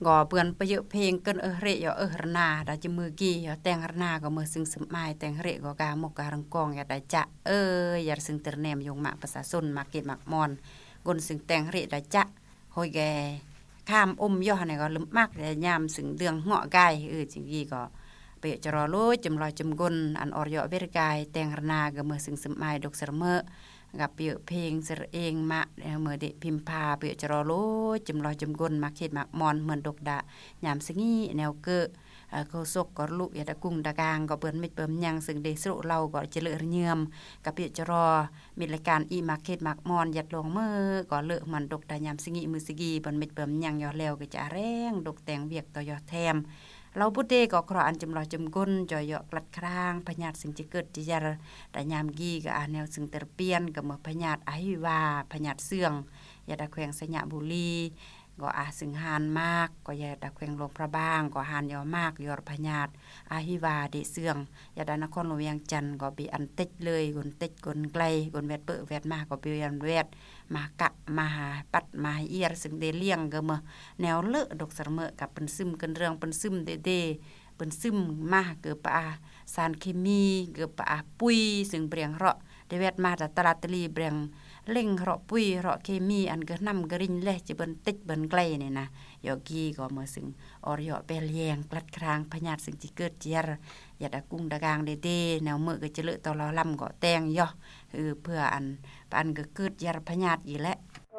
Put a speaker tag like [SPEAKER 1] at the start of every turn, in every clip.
[SPEAKER 1] ก็เปื้อนไปเยอะเพลงเกินเรยรนาดาจะมือกี้แต่งรนาก็มือซึ่งสมัยแต่งเรก็กามกการังกองอย่าได้จะอย่าซึ่งเตอร์แนมยงมาภาษาสนมาเก็บมักมอนกนซึ่งแต่งเรได้จะโหยแกข้ามอมย่อเนี่ยก็ลืมมากแต่ยามซึ่งเดืองเหาะกายจริงๆก็เปจะรอโลจำลอยจำกลอันอรยเวรกายแต่งรนาก็มือซึ่งสมัยดกเสมอกับเปียเพลงเสรเองมาเมื่อเดพิมพาเปียจะรอโลจำลอยจำกลมาเขตมักมอนเหมือนดกดายามสงี้แนวเกอโคศกก็ลุยาตะกุ้งตะกางก็เปิ้นมิดเปิ้มยังซึ่งได้สรุเราก็จะเลอะเยือมกับเปียจะรอมีรายการอีมาร์เก็ตมักมอนยัดลงมือก็เลอะมันดกดายามสงี้มือสกีเปิ้นมิดเปิ้มยังยอแล้วก็จะแรงดกแต่งเวียกต่อยอแถมเราบุเดก็ครออันจำลอยจำก้นจอยกลัดครางพญาตสิ่งที่เกิดที่ยาแต่ยามกี้ก็แนวซึ่งเตรเปียนกับเมื่อพญาตอาหิวาพญาตเสื่องยาดาแขวงสยะบุรีก็ซึ่งหานมากก็ยาดาแขวงหลวงพระบางก็หานยอมากยอพญาตอาหิวาเดเสื่องยาดานครหลวงเวียงจันทร์ก็ปีอันติดเลยกนติดกนไกลกนเวทเปเวทมากก็ปีอันเวทมากะมาหาปัดมาเอียรซึ่งเดเลี้ยงก็เมื่อแนวเลอะดกสรเมอกับเป็นซึมกันเรื่องเป็นซึมเดเป็นซึมมาเกือบปะสารเคมีเกือบปะปุ๋ยซึ่งเปรียงเราะได้เวทมาจากตลาดตลีเปรียงเล่งเราะปุ๋ยเราะเคมีอันก็นำกระรินเลยจะเป็นติดเป็นไกลเนี่ยนะยอกี้ก็มาซึ่งอรยอเปลแยงกลัดครางพญาตซึ่งที่เกิดเจียร์อย่าดากุ้งดากางเดแนวเมื่อก็จะเลอะตอเราลำก็แตงย่อเพื่ออันก็เกิดเจียร์พญาตอีแหละ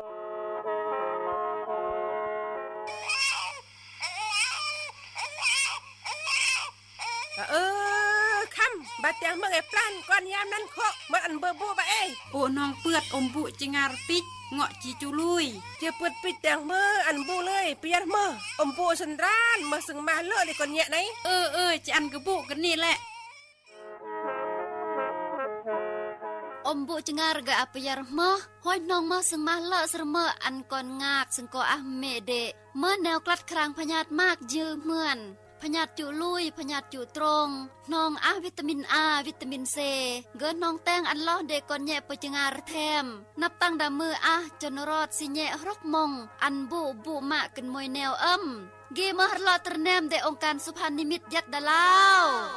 [SPEAKER 2] บาดเตียงเมื่อไงปล้านก่อนยามนั้นโคมันอันเบอร์บูบะ
[SPEAKER 1] โอ้น้องเปือดอมบุจิงารปิกเงาะจีจูลุย
[SPEAKER 2] เจ้าเปิดปิดเตียงเมื่ออันบูเลยเปียนเมื่ออมบูสันร้านมาซึ่งมาเลือดในก่อนเนี่ยไหน
[SPEAKER 1] จะอันกระบุกันนี่แหละ
[SPEAKER 3] อมบุจงารกะอปยารมะห้อยน้องมาซึ่งมาเลาะสระเมออันก่อนงากซึ่งก็เมเดเมื่อแนวกลัดครางพญาตมากยืเหมือนพญาตจุลุยพญาตจุตรงน้องวิตามินอาวิตามินเซเกินน้องแตงอันล้อเด็กก่อนแย่ปจงารแถมนับตั้งดามือจนรอดสิแย่รกมงอันบุมะกันมวยแนวเกมหลอตรแนมเดองค์การสุพรรณนิมิตยัดดาลาว